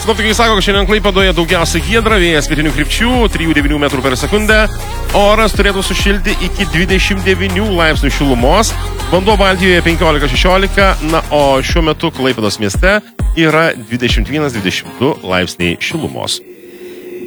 Sinoptikai sako, kad šiandien Klaipėdoje daugiausia giedra, vėjas pietinių krypčių, 3-9 metrų per sekundę. Oras turėtų sušilti iki 29 laipsnių šilumos. Vanduo Baltijoje 15-16, na, o šiuo metu Klaipėdos mieste yra 21-22 laipsniai šilumos.